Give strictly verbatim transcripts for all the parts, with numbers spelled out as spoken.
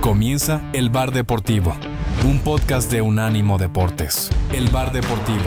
Comienza El Bar Deportivo, un podcast de Unánimo Deportes. El Bar Deportivo.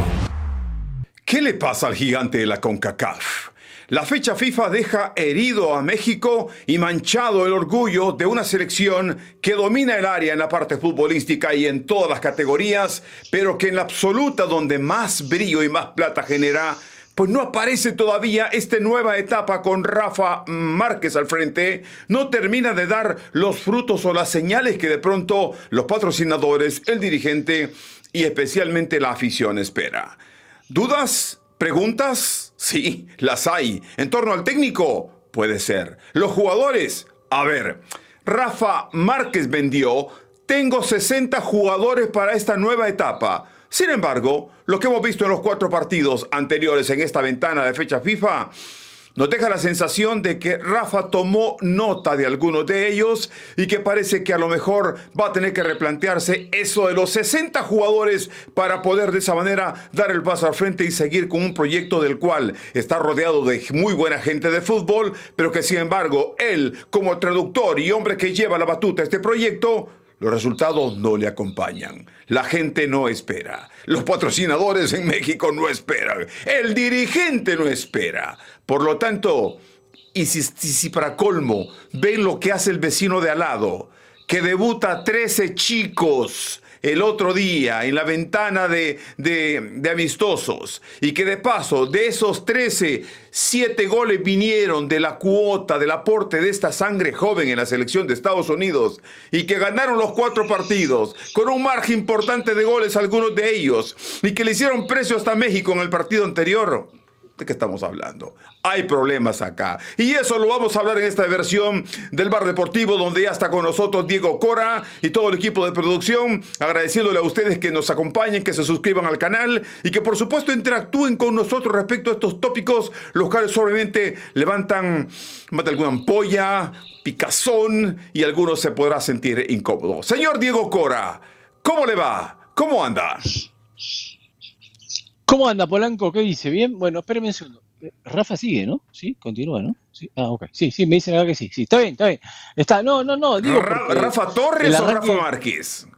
¿Qué le pasa al gigante de la CONCACAF? La fecha FIFA deja herido a México y manchado el orgullo de una selección que domina el área en la parte futbolística y en todas las categorías, pero que en la absoluta donde más brillo y más plata genera, pues no aparece todavía esta nueva etapa con Rafa Márquez al frente. No termina de dar los frutos o las señales que de pronto los patrocinadores, el dirigente y especialmente la afición espera. ¿Dudas? ¿Preguntas? Sí, las hay. ¿En torno al técnico? Puede ser. ¿Los jugadores? A ver, Rafa Márquez vendió: tengo sesenta jugadores para esta nueva etapa. Sin embargo, lo que hemos visto en los cuatro partidos anteriores en esta ventana de fecha FIFA nos deja la sensación de que Rafa tomó nota de algunos de ellos y que parece que a lo mejor va a tener que replantearse eso de los sesenta jugadores para poder de esa manera dar el paso al frente y seguir con un proyecto del cual está rodeado de muy buena gente de fútbol, pero que sin embargo él, como traductor y hombre que lleva la batuta a este proyecto, los resultados no le acompañan. La gente no espera. Los patrocinadores en México no esperan. El dirigente no espera. Por lo tanto, y si, si, si para colmo ven lo que hace el vecino de al lado, que debuta trece chicos el otro día en la ventana de, de, de amistosos, y que de paso de esos trece, siete goles vinieron de la cuota, del aporte de esta sangre joven en la selección de Estados Unidos, y que ganaron los cuatro partidos con un margen importante de goles algunos de ellos, y que le hicieron precio hasta México en el partido anterior. ¿De qué estamos hablando? Hay problemas acá. Y eso lo vamos a hablar en esta versión del Bar Deportivo, donde ya está con nosotros Diego Cora y todo el equipo de producción, agradeciéndole a ustedes que nos acompañen, que se suscriban al canal y que por supuesto interactúen con nosotros respecto a estos tópicos, los cuales obviamente levantan más de alguna ampolla, picazón, y algunos se podrá sentir incómodo. Señor Diego Cora, ¿cómo le va? ¿Cómo anda? ¿Cómo anda, Polanco? ¿Qué dice? ¿Bien? Bueno, espérame un segundo. Rafa sigue, ¿no? Sí, continúa, ¿no? Sí. Ah, ok. Sí, sí, me dicen acá que sí. Sí, está bien, está bien. Está, no, no, no, digo Ra- ¿Rafa Torres arranque... o Rafa Márquez?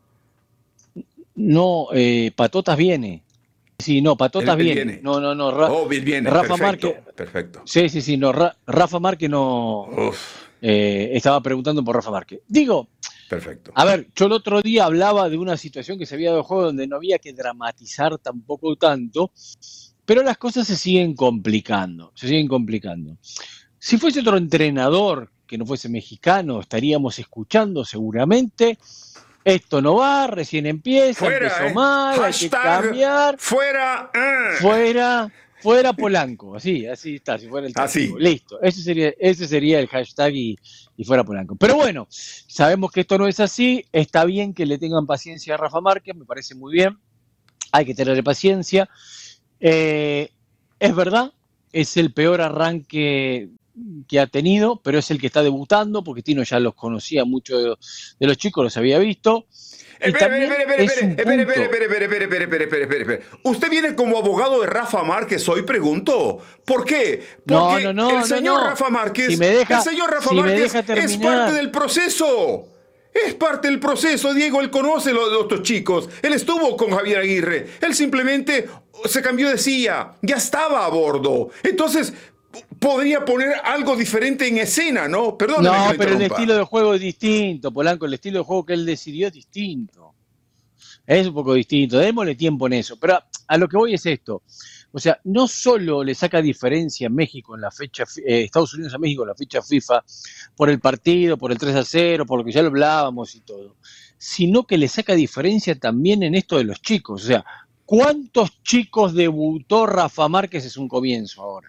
No, eh, Patotas viene. Sí, no, Patotas Él, él viene. viene. No, no, no. Ra- oh, viene. Rafa Perfecto, Márquez. Perfecto. Sí, sí, sí, no. Ra- Rafa Márquez no. Eh, estaba preguntando por Rafa Márquez. Digo. Perfecto. A ver, yo el otro día hablaba de una situación que se había dado en juego donde no había que dramatizar tampoco tanto, pero las cosas se siguen complicando, se siguen complicando. Si fuese otro entrenador que no fuese mexicano, estaríamos escuchando seguramente: esto no va, recién empieza, Fuera, empezó eh. mal, Hashtag hay que cambiar. Fuera. Eh. Fuera. Fuera Polanco, así, así está, si fuera el técnico. Así. Listo, ese sería, ese sería el hashtag y, y fuera Polanco. Pero bueno, sabemos que esto no es así, está bien que le tengan paciencia a Rafa Márquez, me parece muy bien, hay que tenerle paciencia. Eh, es verdad, es el peor arranque que ha tenido, pero es el que está debutando, porque Tino ya los conocía, muchos de, de los chicos los había visto. Espere, espere, espere, espere, espere, espere, espere, espere, espere, espere, espere, espere, espere, espere. ¿Usted viene como abogado de Rafa Márquez hoy, pregunto? ¿Por qué? Porque no, no, no, el señor no, no. Rafa Márquez, si me deja, el señor Rafa si Márquez es parte del proceso. Es parte del proceso, Diego. Él conoce a los otros chicos. Él estuvo con Javier Aguirre. Él simplemente se cambió de silla. Ya estaba a bordo. Entonces podría poner algo diferente en escena, ¿no? Perdón. No, pero el estilo de juego es distinto, Polanco. El estilo de juego que él decidió es distinto. Es un poco distinto. Démosle tiempo en eso. Pero a, a lo que voy es esto. O sea, no solo le saca diferencia a México en la fecha, eh, Estados Unidos a México en la fecha FIFA por el partido, por el tres a cero, por lo que ya lo hablábamos y todo, sino que le saca diferencia también en esto de los chicos. O sea, ¿cuántos chicos debutó Rafa Márquez? Es un comienzo ahora.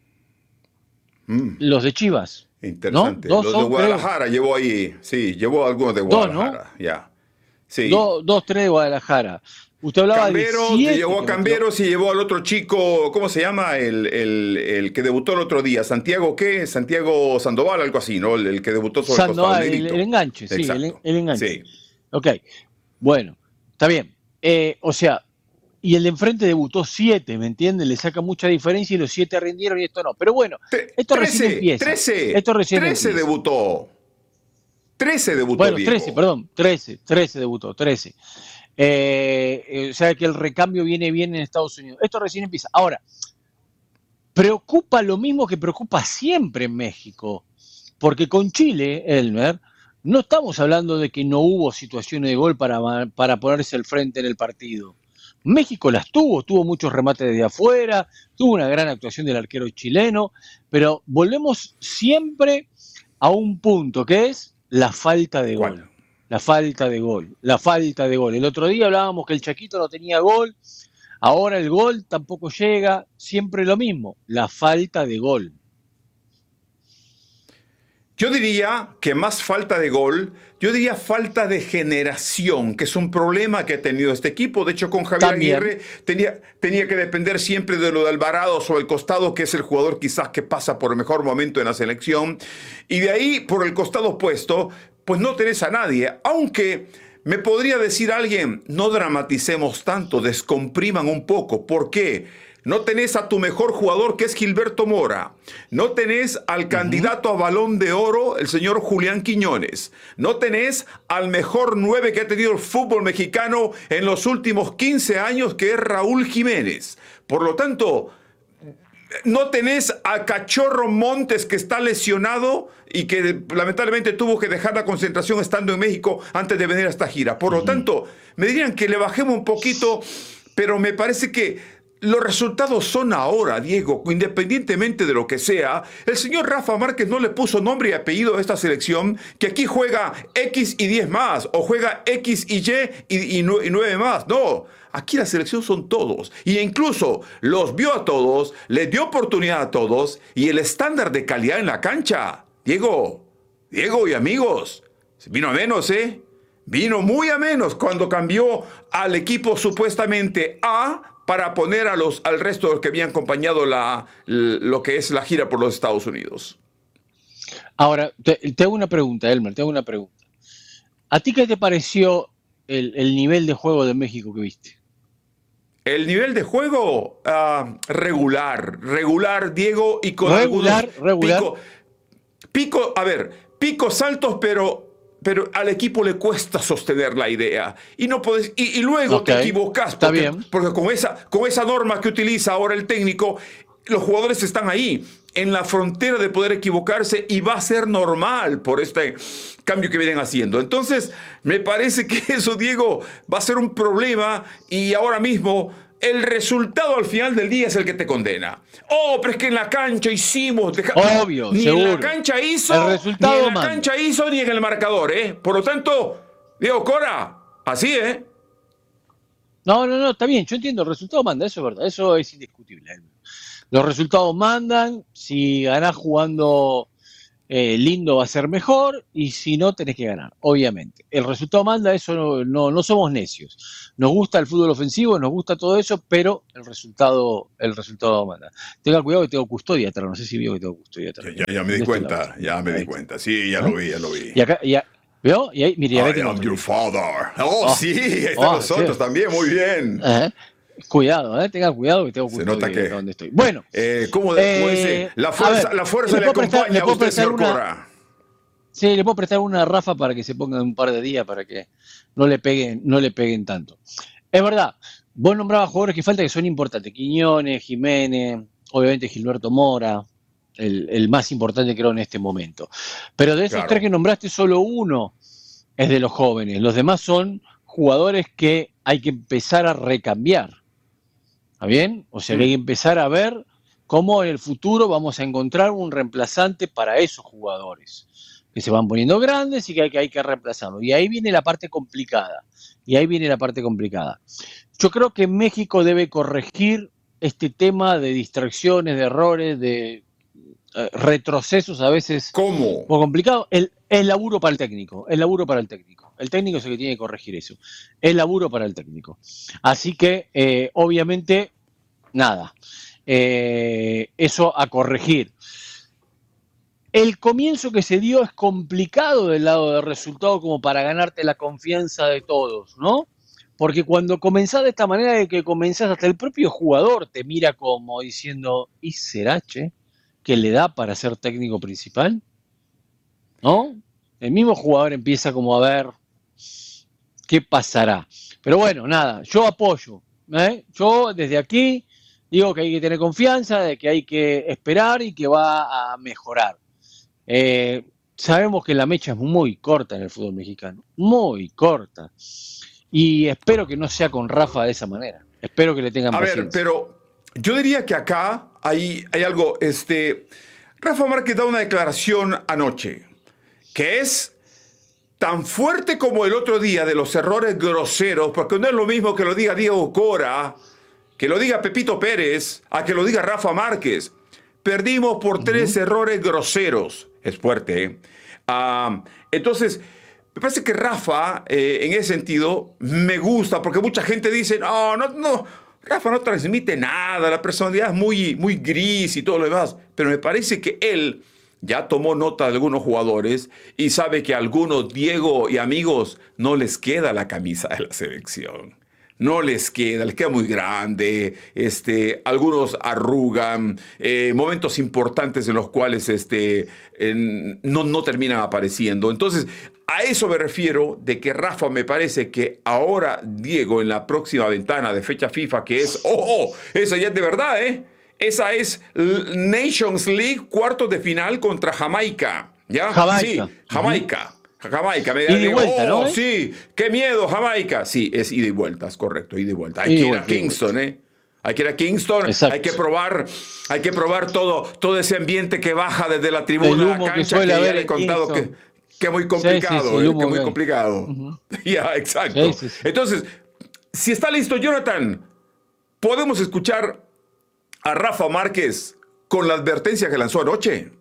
Mm. Los de Chivas. Interesante. ¿No? Dos Los son, de Guadalajara creo. llevó ahí. Sí, llevó algunos de Guadalajara. Dos, ¿no? Ya. Sí. Do, dos, tres de Guadalajara. Usted hablaba Camberos, de siete, llevó a Camberos y llevó al otro chico, ¿cómo se llama? El, el, el que debutó el otro día. ¿Santiago qué? Santiago Sandoval, algo así, ¿no? El, el que debutó sobre Sandoval, el costado. El, el enganche, sí, el, el enganche. Sí. Ok, bueno, está bien. Eh, o sea, y el de enfrente debutó siete, ¿me entiendes? Le saca mucha diferencia y los siete rindieron y esto no. Pero bueno, esto trece, recién empieza. trece, esto recién trece empieza. debutó. trece debutó Bueno, Diego. trece, perdón, trece, trece debutó, trece. Eh, eh, o sea que el recambio viene bien en Estados Unidos. Esto recién empieza. Ahora, preocupa lo mismo que preocupa siempre en México, porque con Chile, Elmer, no estamos hablando de que no hubo situaciones de gol para, para ponerse al frente en el partido. México las tuvo, tuvo muchos remates desde afuera, tuvo una gran actuación del arquero chileno, pero volvemos siempre a un punto que es la falta de gol. ¿Cuál? La falta de gol, la falta de gol. El otro día hablábamos que el Chaquito no tenía gol, ahora el gol tampoco llega, siempre lo mismo, la falta de gol. Yo diría que más falta de gol, yo diría falta de generación, que es un problema que ha tenido este equipo. De hecho, con Javier También. Aguirre tenía, tenía que depender siempre de lo de Alvarado sobre el costado, que es el jugador quizás que pasa por el mejor momento en la selección. Y de ahí, por el costado opuesto, pues no tenés a nadie. Aunque me podría decir alguien, no dramaticemos tanto, descompriman un poco. ¿Por qué? No tenés a tu mejor jugador, que es Gilberto Mora. No tenés al uh-huh. candidato a Balón de Oro, el señor Julián Quiñones. No tenés al mejor nueve que ha tenido el fútbol mexicano en los últimos quince años, que es Raúl Jiménez. Por lo tanto, no tenés a Cachorro Montes, que está lesionado y que lamentablemente tuvo que dejar la concentración estando en México antes de venir a esta gira. Por lo uh-huh. tanto, me dirían que le bajemos un poquito, pero me parece que los resultados son ahora, Diego, independientemente de lo que sea. El señor Rafa Márquez no le puso nombre y apellido a esta selección, que aquí juega X y diez más, o juega X y Y y, y nueve más. No, aquí la selección son todos. Y incluso los vio a todos, les dio oportunidad a todos, y el estándar de calidad en la cancha, Diego, Diego y amigos, vino a menos, ¿eh? Vino muy a menos cuando cambió al equipo supuestamente A para poner a los, al resto de los que habían acompañado la, lo que es la gira por los Estados Unidos. Ahora, te, te hago una pregunta, Elmer, te hago una pregunta. ¿A ti qué te pareció el, el nivel de juego de México que viste? El nivel de juego, uh, regular, regular, Diego, y con regular, algunos regular. Pico, pico, a ver, picos altos, pero... pero al equipo le cuesta sostener la idea. Y no podés, y, y luego okay. te equivocás. Porque, Está bien. porque con esa, con esa norma que utiliza ahora el técnico, los jugadores están ahí, en la frontera de poder equivocarse, y va a ser normal por este cambio que vienen haciendo. Entonces, me parece que eso, Diego, va a ser un problema, y ahora mismo el resultado al final del día es el que te condena. Oh, pero es que en la cancha hicimos... Deja... Obvio, ni seguro. en la cancha hizo, el resultado ni en la manda. cancha hizo, ni en el marcador, ¿eh? Por lo tanto, Diego Cora, así, ¿eh? No, no, no, está bien, yo entiendo, el resultado manda, eso es verdad, eso es indiscutible. Los resultados mandan, si ganás jugando eh, lindo va a ser mejor, y si no tenés que ganar, obviamente. El resultado manda, eso no, no, no somos necios. Nos gusta el fútbol ofensivo, nos gusta todo eso, pero el resultado, el resultado manda. Tenga cuidado que tengo custodia atrás, no sé si vio que tengo custodia atrás. Ya, ya, ya me di cuenta, este ya me di cuenta, sí, ya ¿Eh? lo vi, ya lo vi. Y acá, ya, ¿veo? Y ahí, mire, I acá am your father. Oh, oh, sí, ahí están oh, nosotros sí. también, muy bien. ¿Eh? Cuidado, ¿eh? Tenga cuidado que tengo custodia. Se nota que donde estoy. Bueno, eh, ¿cómo, eh, ¿cómo dice? La fuerza, ver, la fuerza le, le acompaña prestar, a usted, señor una, Cora. Sí, le puedo prestar una a Rafa para que se ponga un par de días para que no le peguen, no le peguen tanto. Es verdad, vos nombrabas jugadores que falta que son importantes. Quiñones, Jiménez, obviamente Gilberto Mora, el, el más importante creo en este momento. Pero de esos claro. tres que nombraste, solo uno es de los jóvenes. Los demás son jugadores que hay que empezar a recambiar. ¿Está bien? O sea, mm. que hay que empezar a ver cómo en el futuro vamos a encontrar un reemplazante para esos jugadores que se van poniendo grandes y que hay que, hay que reemplazarlos. Y ahí viene la parte complicada. Y ahí viene la parte complicada. Yo creo que México debe corregir este tema de distracciones, de errores, de eh, retrocesos a veces. ¿Cómo? Muy complicado. El, el laburo para el técnico. El laburo para el técnico. El técnico es el que tiene que corregir eso. El laburo para el técnico. Así que, eh, obviamente, nada. Eh, eso a corregir. El comienzo que se dio es complicado del lado del resultado como para ganarte la confianza de todos, ¿no? Porque cuando comenzás de esta manera de que comenzás, hasta el propio jugador te mira como diciendo, ¿y será, che, que le da para ser técnico principal? ¿No? el mismo jugador empieza como a ver qué pasará. Pero bueno, nada, yo apoyo, ¿eh? Yo desde aquí digo que hay que tener confianza, de que hay que esperar y que va a mejorar. Eh, sabemos que la mecha es muy corta en el fútbol mexicano, muy corta. Y espero que no sea con Rafa de esa manera. Espero que le tengan A paciencia. ver, pero yo diría que acá hay, hay algo. Este, Rafa Márquez da una declaración anoche que es tan fuerte como el otro día de los errores groseros, porque no es lo mismo que lo diga Diego Cora, que lo diga Pepito Pérez, a que lo diga Rafa Márquez. Perdimos por uh-huh. tres errores groseros. Es fuerte, ¿eh? Uh, entonces, me parece que Rafa, eh, en ese sentido, me gusta, porque mucha gente dice, no, no, no, Rafa no transmite nada, la personalidad es muy, muy gris y todo lo demás, pero me parece que él ya tomó nota de algunos jugadores y sabe que a algunos, Diego y amigos, no les queda la camisa de la selección. No les queda, les queda muy grande, este, algunos arrugan, eh, momentos importantes en los cuales este, eh, no, no terminan apareciendo. Entonces, a eso me refiero de que Rafa me parece que ahora Diego en la próxima ventana de fecha FIFA, que es, oh, oh, esa ya es de verdad, ¿eh? Esa es Nations League, cuartos de final contra Jamaica. ¿Ya? Jamaica. Sí, Jamaica. Uh-huh. Jamaica, me ida y vuelta, oh, ¿no? ¿Eh? Sí, qué miedo, Jamaica. Sí, es ida y vuelta, es correcto, ida y vuelta. Hay que ir a Kingston, ¿eh? Hay que ir a Kingston, exacto. hay que probar, hay que probar todo, todo ese ambiente que baja desde la tribuna a la cancha, que, que ya le he contado que, que es muy complicado, sí, sí, sí, eh, que es muy complicado. Uh-huh. Ya, exacto. Sí, sí, sí. Entonces, si está listo, Jonathan, podemos escuchar a Rafa Márquez con la advertencia que lanzó anoche.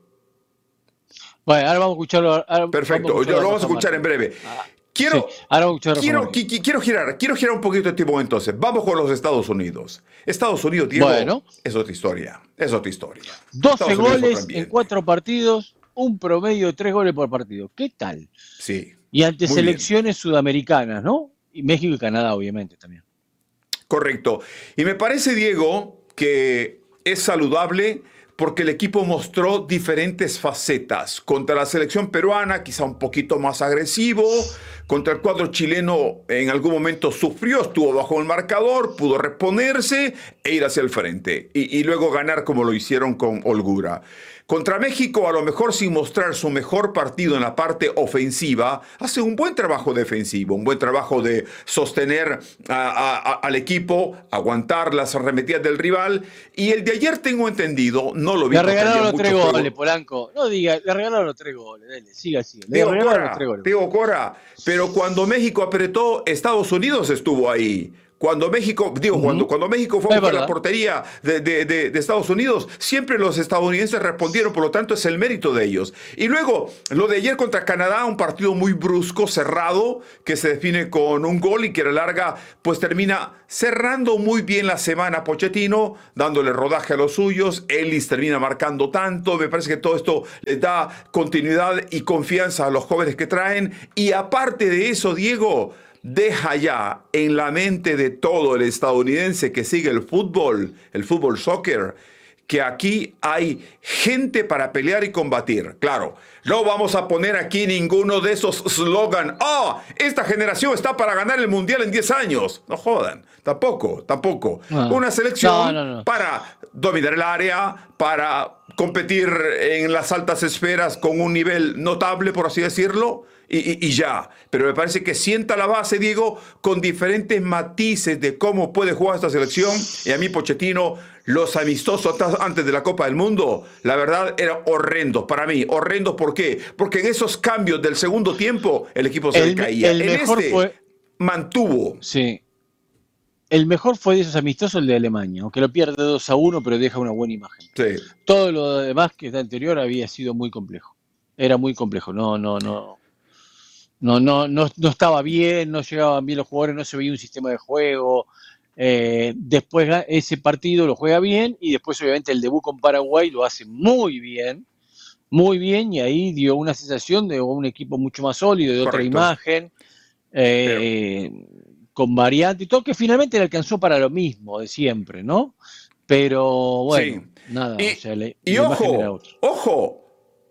Bueno, ahora vamos a escucharlo. Ahora Perfecto, vamos a yo lo vamos a escuchar en breve. Ah, quiero, sí, ahora vamos a quiero, qui, quiero, girar, quiero girar un poquito de tiempo entonces. Vamos con los Estados Unidos. Estados Unidos, Diego, bueno, es otra historia. Es otra historia. doce goles en cuatro partidos, un promedio de tres goles por partido. ¿Qué tal? Sí. Y ante selecciones bien. Sudamericanas, ¿no? Y México y Canadá, obviamente, también. Correcto. Y me parece, Diego, que es saludable porque el equipo mostró diferentes facetas. Contra la selección peruana, quizá un poquito más agresivo. Contra el cuadro chileno, en algún momento sufrió, estuvo bajo el marcador, pudo reponerse e ir hacia el frente. Y, y luego ganar como lo hicieron con holgura. Contra México, a lo mejor sin mostrar su mejor partido en la parte ofensiva, hace un buen trabajo defensivo, un buen trabajo de sostener a, a, a, al equipo, aguantar las arremetidas del rival. Y el de ayer, tengo entendido, no lo vi. Le regalaron los tres goles, juego. Polanco. No diga, le regalaron los tres goles. Dale, siga así. Le Diego regalaron Cora, los tres goles. Diego Cora, pero cuando México apretó, Estados Unidos estuvo ahí. Cuando México, digo, uh-huh. cuando, cuando México fue a la portería de, de, de, de Estados Unidos, siempre los estadounidenses respondieron, por lo tanto es el mérito de ellos. Y luego, lo de ayer contra Canadá, un partido muy brusco, cerrado, que se define con un gol y que a la larga, pues termina cerrando muy bien la semana Pochettino, dándole rodaje a los suyos. Ellis termina marcando tanto. Me parece que todo esto les da continuidad y confianza a los jóvenes que traen. Y aparte de eso, Diego, deja ya en la mente de todo el estadounidense que sigue el fútbol, el fútbol soccer, que aquí hay gente para pelear y combatir. Claro, no vamos a poner aquí ninguno de esos slogans. ¡Oh! Esta generación está para ganar el mundial en diez años. No jodan, tampoco, tampoco. No. Una selección no, no, no. para dominar el área, para competir en las altas esferas con un nivel notable, por así decirlo. Y, y, y ya, pero me parece que sienta la base, Diego, con diferentes matices de cómo puede jugar esta selección. Y a mí, Pochettino, los amistosos antes de la Copa del Mundo, la verdad, eran horrendos para mí. Horrendos, ¿por qué? Porque en esos cambios del segundo tiempo, el equipo se el, caía. El en mejor este, fue... mantuvo. Sí. El mejor fue de esos amistosos el de Alemania, aunque lo pierde dos a uno, pero deja una buena imagen. Sí. Todo lo demás que está anterior había sido muy complejo. Era muy complejo, no, no, no. No, no, no, no estaba bien, no llegaban bien los jugadores, no se veía un sistema de juego. Eh, después ese partido lo juega bien y después obviamente el debut con Paraguay lo hace muy bien, muy bien, y ahí dio una sensación de un equipo mucho más sólido, de otra Correcto. Imagen, eh, con variante y todo, que finalmente le alcanzó para lo mismo de siempre, ¿no? Pero bueno, sí. nada. Y, o sea, la, y la ojo, ojo.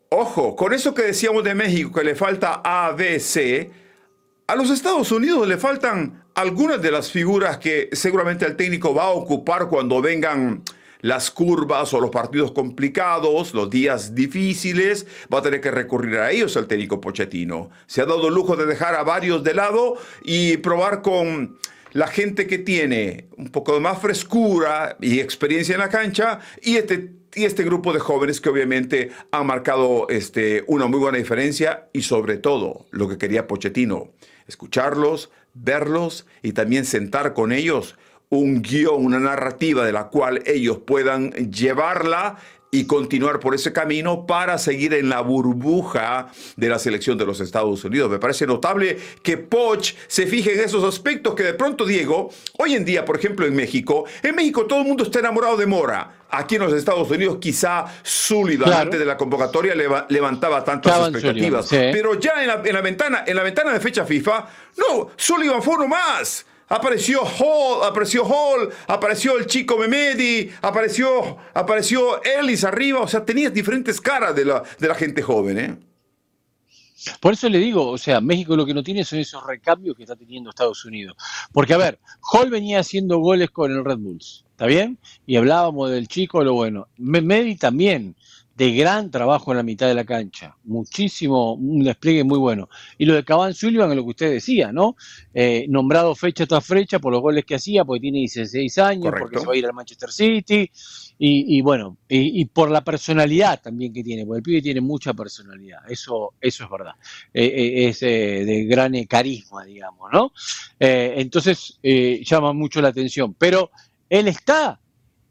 Ojo, con eso que decíamos de México, que le falta A, B, C, a los Estados Unidos le faltan algunas de las figuras que seguramente el técnico va a ocupar cuando vengan las curvas o los partidos complicados, los días difíciles. Va a tener que recurrir a ellos el técnico Pochettino. Se ha dado el lujo de dejar a varios de lado y probar con la gente que tiene un poco de más frescura y experiencia en la cancha y este, y este grupo de jóvenes que obviamente han marcado este, una muy buena diferencia y sobre todo lo que quería Pochettino, escucharlos, verlos y también sentar con ellos un guión, una narrativa de la cual ellos puedan llevarla y continuar por ese camino para seguir en la burbuja de la selección de los Estados Unidos. Me parece notable que Poch se fije en esos aspectos que de pronto, Diego, hoy en día, por ejemplo, en México, en México todo el mundo está enamorado de Mora. Aquí en los Estados Unidos quizá Sullivan, claro, antes de la convocatoria leva, levantaba tantas Estaban expectativas. Sullivan, sí. Pero ya en la, en, la ventana, en la ventana de fecha FIFA, no, Sullivan fue uno más. Apareció Hall, apareció Hall, apareció el chico Memedi, apareció, apareció Ellis arriba. O sea, tenías diferentes caras de la, de la gente joven, ¿eh? Por eso le digo, o sea, México lo que no tiene son esos recambios que está teniendo Estados Unidos. Porque, a ver, Hall venía haciendo goles con el Red Bulls, ¿está bien? Y hablábamos del chico, lo bueno. Memedi también, de gran trabajo en la mitad de la cancha, muchísimo, un despliegue muy bueno. Y lo de Cavani Sullivan es lo que usted decía, ¿no? Eh, nombrado fecha tras fecha por los goles que hacía, porque tiene dieciséis años, correcto, porque se va a ir al Manchester City, y, y bueno, y, y por la personalidad también que tiene, porque el pibe tiene mucha personalidad, eso, eso es verdad, eh, eh, es eh, de gran eh, carisma, digamos, ¿no? Eh, entonces, eh, llama mucho la atención, pero él está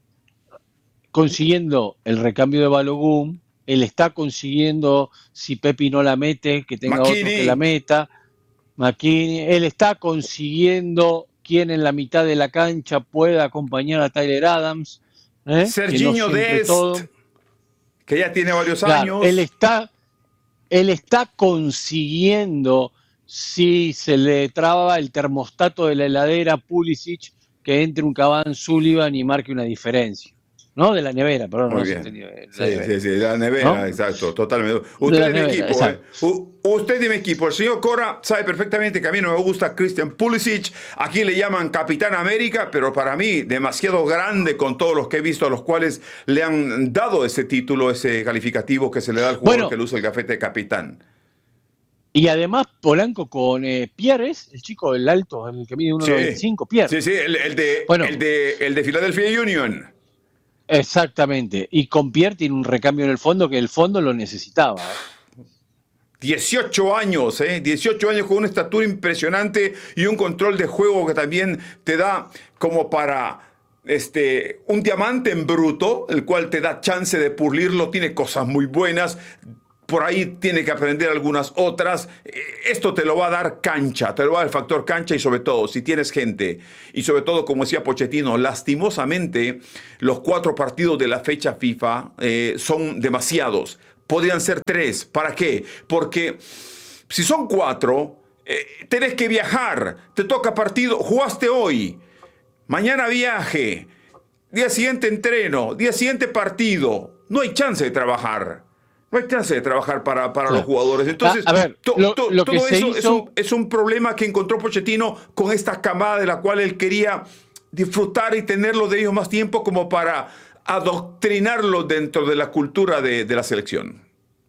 consiguiendo el recambio de Balogun, él está consiguiendo, si Pepi no la mete, que tenga McKinney, otro que la meta, McKinney, él está consiguiendo quien en la mitad de la cancha pueda acompañar a Tyler Adams, ¿eh? Serginho no Dest, todo. Que ya tiene varios claro, años. Él está, él está consiguiendo, si se le traba el termostato de la heladera a Pulisic, que entre un Cavani Sullivan y marque una diferencia. No, de la nevera, perdón. Muy no bien. Entendido, sí, nevera. sí, sí, de la nevera, ¿no? Exacto, totalmente. Usted de mi equipo, eh. usted de mi equipo, el señor Cora sabe perfectamente que a mí no me gusta Christian Pulisic, aquí le llaman Capitán América, pero para mí demasiado grande con todos los que he visto a los cuales le han dado ese título, ese calificativo que se le da al jugador bueno, que luce el gafete de capitán. Y además Polanco con eh, Pierres, el chico, el alto, el que mide uno noventa y cinco, sí, Pierre. Sí, sí, el, el, de, bueno, el, de, el de Philadelphia Union. Exactamente, y con Pierre tiene un recambio en el fondo que el fondo lo necesitaba. dieciocho años, ¿eh? dieciocho años con una estatura impresionante y un control de juego que también te da como para este, un diamante en bruto, el cual te da chance de pulirlo, tiene cosas muy buenas. Por ahí tiene que aprender algunas otras. Esto te lo va a dar cancha, te lo va a dar el factor cancha y sobre todo, si tienes gente, y sobre todo, como decía Pochettino, lastimosamente, los cuatro partidos de la fecha FIFA eh, son demasiados. Podrían ser tres. ¿Para qué? Porque si son cuatro, eh, tenés que viajar, te toca partido, jugaste hoy, mañana viaje, día siguiente entreno, día siguiente partido. No hay chance de trabajar. No hay chance de trabajar para, para los jugadores. Entonces, a, a ver, to, lo, to, lo todo que eso hizo... es, un, es un problema que encontró Pochettino con esta camada de la cual él quería disfrutar y tenerlo de ellos más tiempo como para adoctrinarlo dentro de la cultura de, de la selección.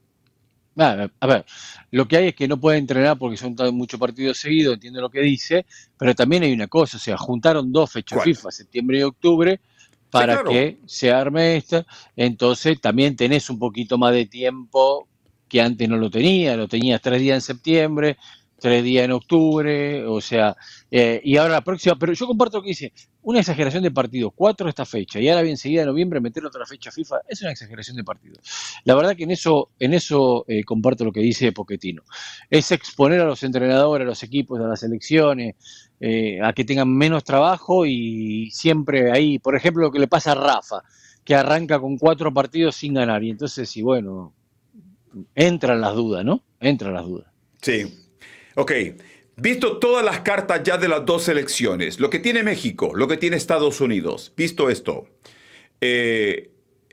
A ver, lo que hay es que no puede entrenar porque son muchos partidos seguidos, entiendo lo que dice, pero también hay una cosa, o sea, juntaron dos fechas ¿Cuál? FIFA, septiembre y octubre, para sí, claro. que se arme esta, entonces también tenés un poquito más de tiempo que antes no lo tenía, lo tenías tres días en septiembre, tres días en octubre, o sea, eh, y ahora la próxima, pero yo comparto lo que dice, una exageración de partidos, cuatro esta fecha, y ahora bien seguida de noviembre meter otra fecha FIFA, es una exageración de partidos. La verdad que en eso, en eso eh, comparto lo que dice Pochettino, es exponer a los entrenadores, a los equipos, a las selecciones, eh, a que tengan menos trabajo y siempre ahí, por ejemplo, lo que le pasa a Rafa, que arranca con cuatro partidos sin ganar, y entonces, sí, bueno, entran las dudas, ¿no? Entran las dudas. Sí. Ok, visto todas las cartas ya de las dos selecciones, lo que tiene México, lo que tiene Estados Unidos, visto esto, eh,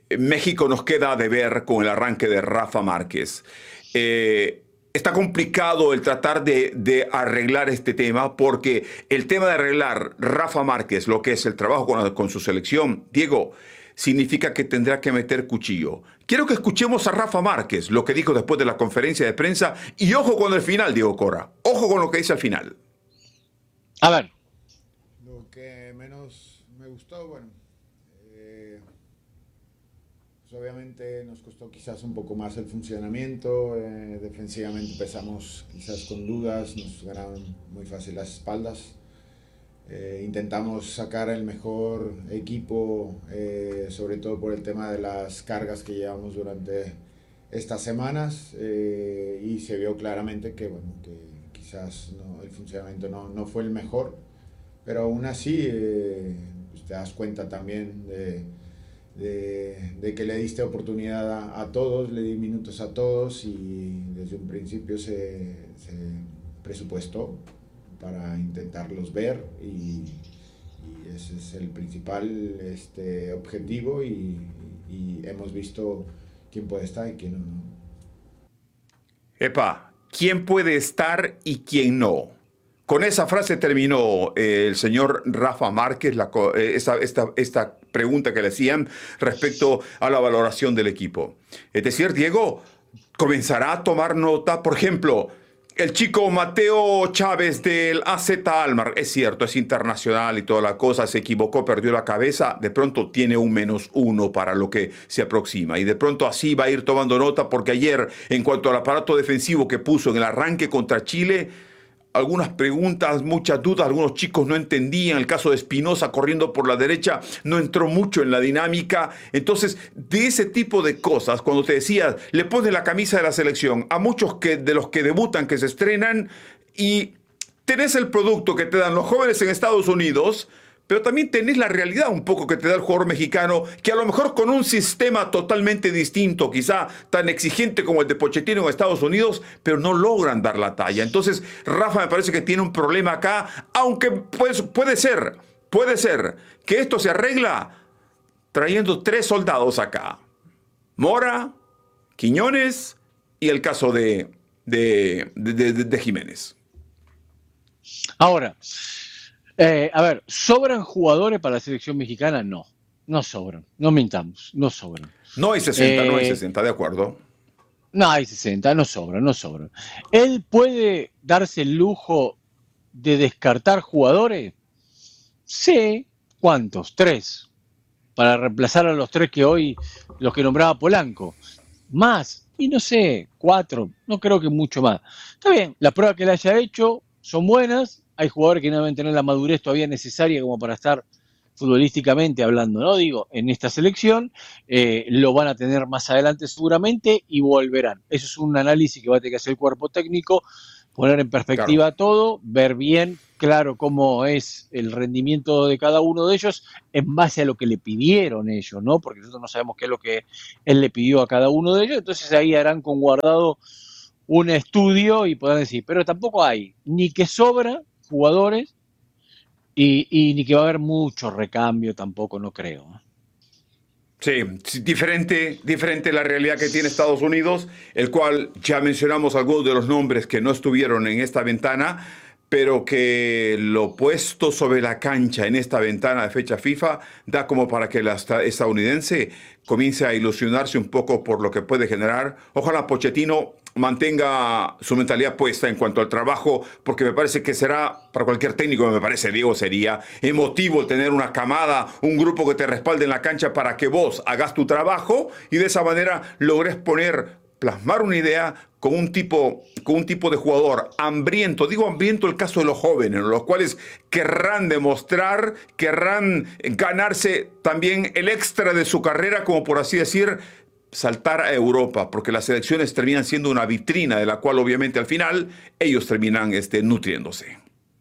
México nos queda a deber con el arranque de Rafa Márquez. Eh, está complicado el tratar de, de arreglar este tema, porque el tema de arreglar Rafa Márquez, lo que es el trabajo con, con su selección, Diego, significa que tendrá que meter cuchillo. Quiero que escuchemos a Rafa Márquez, lo que dijo después de la conferencia de prensa, y ojo con el final, Diego Cora. Ojo con lo que dice al final. A ver. Lo que menos me gustó, bueno, eh, pues obviamente nos costó quizás un poco más el funcionamiento. Eh, defensivamente empezamos quizás con dudas, nos ganaron muy fácil las espaldas. Eh, intentamos sacar el mejor equipo, eh, sobre todo por el tema de las cargas que llevamos durante estas semanas, eh, y se vio claramente que, bueno, que quizás no, el funcionamiento no, no fue el mejor, pero aún así eh, pues te das cuenta también de, de, de que le diste oportunidad a, a todos, le di minutos a todos, y desde un principio se, se presupuestó para intentarlos ver, y, y ese es el principal este, objetivo, y, y hemos visto quién puede estar y quién no. Epa, ¿quién puede estar y quién no? Con esa frase terminó eh, el señor Rafa Márquez la, eh, esta, esta, esta pregunta que le hacían respecto a la valoración del equipo. Es decir, Diego, comenzará a tomar nota, por ejemplo, el chico Mateo Chávez del A Z Almar, es cierto, es internacional y toda la cosa, se equivocó, perdió la cabeza, de pronto tiene un menos uno para lo que se aproxima, y de pronto así va a ir tomando nota, porque ayer, en cuanto al aparato defensivo que puso en el arranque contra Chile, algunas preguntas, muchas dudas, algunos chicos no entendían. El caso de Espinosa corriendo por la derecha no entró mucho en la dinámica. Entonces, de ese tipo de cosas, cuando te decía, le pones la camisa de la selección a muchos que, de los que debutan, que se estrenan, y tenés el producto que te dan los jóvenes en Estados Unidos, pero también tenés la realidad un poco que te da el jugador mexicano, que a lo mejor con un sistema totalmente distinto, quizá tan exigente como el de Pochettino en Estados Unidos, pero no logran dar la talla. Entonces, Rafa me parece que tiene un problema acá, aunque pues, puede ser, puede ser que esto se arregla trayendo tres soldados acá. Mora, Quiñones y el caso de, de, de, de, de Jiménez. Ahora, Eh, a ver, ¿sobran jugadores para la selección mexicana? No, no sobran, no mintamos, no sobran. No hay sesenta, eh, no hay sesenta, de acuerdo. No hay sesenta, no sobran, no sobran. ¿Él puede darse el lujo de descartar jugadores? Sí, ¿cuántos? Tres, para reemplazar a los tres que hoy, los que nombraba Polanco. Más, y no sé, cuatro, no creo que mucho más. Está bien, las pruebas que él haya hecho son buenas. Hay jugadores que no deben tener la madurez todavía necesaria como para estar futbolísticamente hablando, ¿no? Digo, en esta selección eh, lo van a tener más adelante seguramente y volverán. Eso es un análisis que va a tener que hacer el cuerpo técnico, poner en perspectiva claro. todo, ver bien claro cómo es el rendimiento de cada uno de ellos en base a lo que le pidieron ellos, ¿no? Porque nosotros no sabemos qué es lo que él le pidió a cada uno de ellos, entonces ahí harán con Guardado un estudio y podrán decir, pero tampoco hay ni que sobra jugadores y, y ni que va a haber mucho recambio tampoco, no creo. Sí, diferente, diferente la realidad que tiene Estados Unidos, el cual ya mencionamos algunos de los nombres que no estuvieron en esta ventana, pero que lo puesto sobre la cancha en esta ventana de fecha FIFA da como para que la estadounidense comience a ilusionarse un poco por lo que puede generar. Ojalá Pochettino mantenga su mentalidad puesta en cuanto al trabajo, porque me parece que será, para cualquier técnico, me parece, Diego, sería emotivo tener una camada, un grupo que te respalde en la cancha para que vos hagas tu trabajo y de esa manera logres poner, plasmar una idea con un tipo, con un tipo de jugador hambriento. Digo hambriento el caso de los jóvenes, los cuales querrán demostrar, querrán ganarse también el extra de su carrera, como por así decir, saltar a Europa, porque las selecciones terminan siendo una vitrina de la cual obviamente al final ellos terminan este, nutriéndose.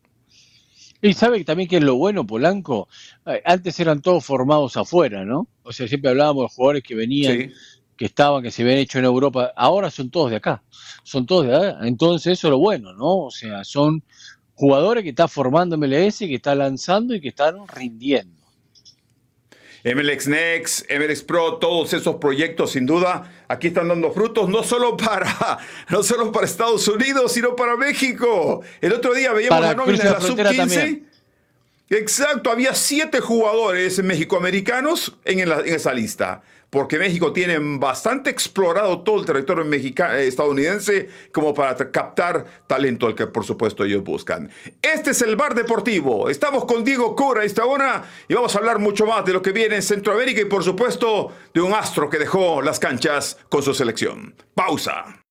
Y sabe también que es lo bueno, Polanco, antes eran todos formados afuera, ¿no? O sea, siempre hablábamos de jugadores que venían, sí. que estaban, que se habían hecho en Europa, ahora son todos de acá, son todos de acá, entonces eso es lo bueno, ¿no? O sea, son jugadores que está formando M L S, que está lanzando y que están rindiendo. M L X Next, M L X Pro, todos esos proyectos sin duda aquí están dando frutos, no solo para, no solo para Estados Unidos, sino para México. El otro día veíamos Para la nómina Cruz de de la sub Frontera quince. también. Exacto, había siete jugadores mexicoamericanos en, la, en esa lista, porque México tiene bastante explorado todo el territorio mexica, eh, estadounidense como para captar talento al que por supuesto ellos buscan. Este es el Bar Deportivo, estamos con Diego Cura a esta hora y vamos a hablar mucho más de lo que viene en Centroamérica y por supuesto de un astro que dejó las canchas con su selección. Pausa.